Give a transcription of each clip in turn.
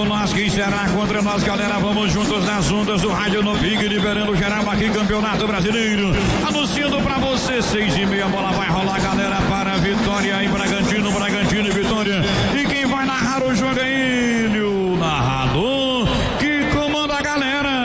Contigo nós, quem será contra nós, galera? Vamos juntos nas ondas do rádio no Pig, liberando geral aqui, Campeonato Brasileiro. Anunciando pra você, 6:30, a bola vai rolar, galera, para Vitória em Bragantino e Vitória. E quem vai narrar o jogo é ele, o narrador que comanda a galera.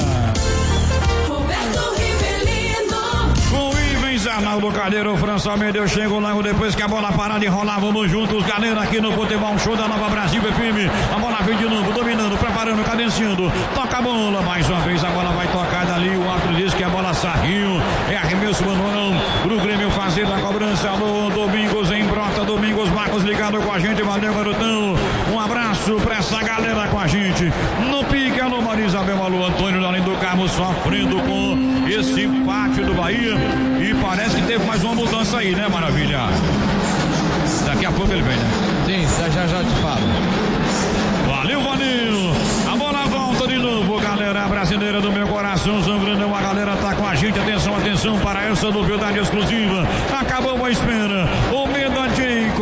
Arnaldo Calheiro, França Almeida, eu chego logo depois que a bola parar de rolar, vamos juntos, galera, aqui no Futebol Show da Nova Brasil FM. A bola vem de novo, dominando, preparando, cadenciando, toca a bola, mais uma vez a bola vai tocar dali, o árbitro diz que a bola saiu, é arremesso manual, pro Grêmio fazer a cobrança. Alô, Domingos em Brota, Domingos Marcos ligado com a gente, valeu, garotão, um abraço pra essa galera com a gente, no pique, alô, Maria Isabel, alô, Antônio, além do Carmo, sofrendo com esse empate do Bahia, e parece que teve mais uma mudança aí, né, Maravilha? Daqui a pouco ele vem, né? Sim, já te falo. Valeu, valeu! A bola volta de novo, galera brasileira do meu coração, Zambrandão, a galera tá com a gente, atenção para essa novidade exclusiva. Acabou a espera, o Almeida Dico,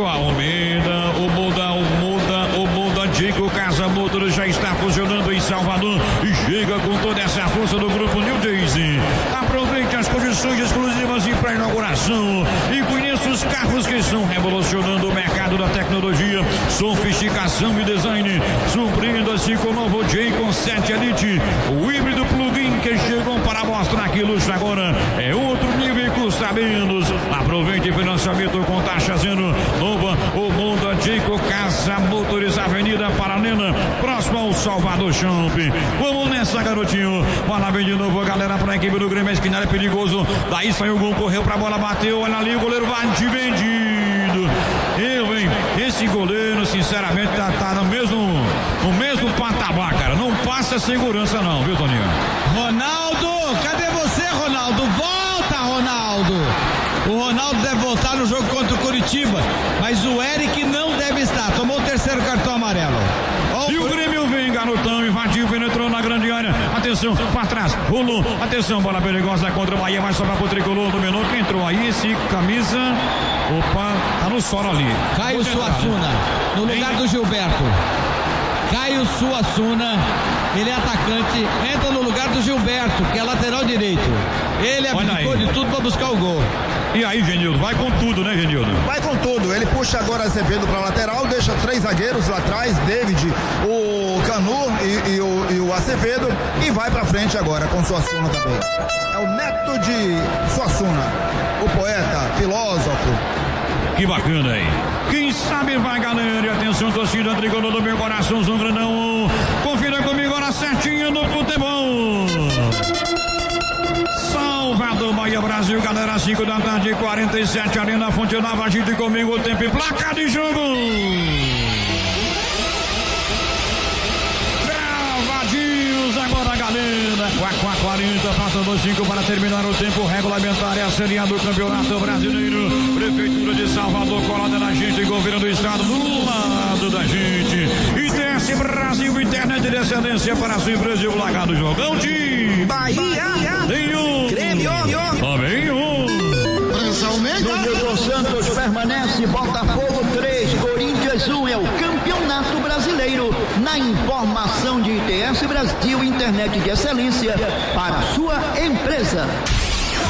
o Muda Dico, Casa Motor já está funcionando em Salvador e chega com toda essa força do grupo New Daisy. Aproveite as condições exclusivas e para inauguração e conheça os carros que estão revolucionando o mercado da tecnologia, sofisticação e design. Surpreenda-se com o novo Jaycon 7 Elite, o híbrido plug-in que chegou para mostrar que luxo agora é outro nível e custa menos. Aproveite financiamento com taxa zero, nova o Muda Dico, Casa Motores, Avenida Paralela, próximo ao Salvador Shopping. Vamos nessa, garotinho. Bola vem de novo, galera, para a equipe do Grêmio. A esquina é perigoso. Daí saiu o gol, correu pra bola, bateu. Olha ali, o goleiro vai de vendido. Esse goleiro, sinceramente, tá no mesmo patamar, cara. Não passa segurança, não, viu, Toninho? Ronaldo, cadê você, Ronaldo? Volta, Ronaldo. O Ronaldo deve voltar no jogo contra o Curitiba, mas o Eric não deve estar. Tomou o terceiro cartão amarelo. E o Grêmio vem, garotão, invadiu, penetrou na grande área. Atenção, para trás, rolou. Atenção, bola perigosa contra o Bahia, vai sobrar pro tricolor, dominou. Quem entrou aí? Esse camisa. Opa, tá no solo ali. Caio Suassuna, no lugar do Gilberto. Caio Suassuna, ele é atacante, entra no lugar do Gilberto, que é lateral direito. Ele abdicou de tudo para buscar o gol. E aí, Genildo, vai com tudo, né, Genildo? Vai com tudo, ele puxa agora Azevedo para lateral, deixa 3 zagueiros lá atrás, David, o Canu e o Azevedo, e vai para frente agora com Suassuna também. É o neto de Suassuna, o poeta, filósofo. Que bacana aí. Quem sabe vai, galera. E atenção, torcida tricolor do meu coração, Zambrandão. Confira comigo agora certinho no futebol. Salvador, Bahia, Brasil, galera, 5 da tarde, 47, ali na Fonte Nova, agite comigo o tempo e placa de jogo. Gravadinhos agora, galera. 40, faltam 2:05 para terminar o tempo regulamentar. É a Série A do Campeonato Brasileiro. Prefeitura de Salvador, colada na gente, governo do estado do lado da gente. ITS Brasil, internet de excelência para a sua empresa e o lagado jogão de Bahia, Grêmio, também Nilton Santos permanece, Botafogo 3, Corinthians 1, é o Campeonato Brasileiro. Na informação de ITS Brasil, internet de excelência para a sua empresa.